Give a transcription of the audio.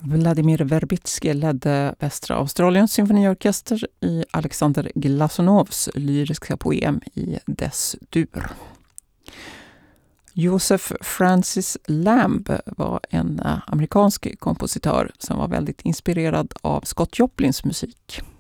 Vladimir Verbitsky ledde Västra Australiens symfoniorkester i Alexander Glasonovs lyriska poem i dess dur. Joseph Francis Lamb var en amerikansk kompositör som var väldigt inspirerad av Scott Joplins musik.